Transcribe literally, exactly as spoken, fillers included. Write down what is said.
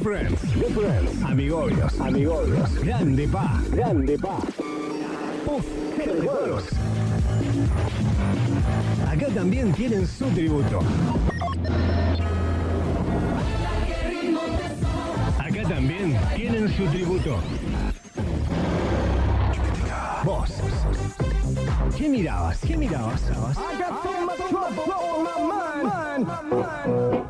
Friends. The Friends. Amigobios. Amigobios. Grande pa. Grande pa. Uf, qué recuerdos. Acá también tienen su tributo. Acá también tienen su tributo. Vos. ¿Qué mirabas? ¿Qué mirabas? I got so much trouble on my mind.